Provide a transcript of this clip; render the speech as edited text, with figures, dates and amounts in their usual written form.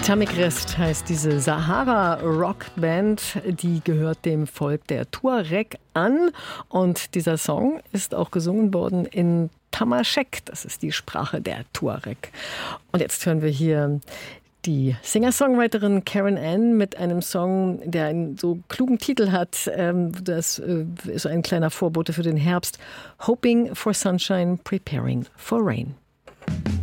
Chamigrest heißt diese Sahara-Rock-Band, die gehört dem Volk der Tuareg an. Und dieser Song ist auch gesungen worden in Tamaschek, das ist die Sprache der Tuareg. Und jetzt hören wir hier die Singer-Songwriterin Karen Ann mit einem Song, der einen so klugen Titel hat. Das ist ein kleiner Vorbote für den Herbst. Hoping for Sunshine, Preparing for Rain.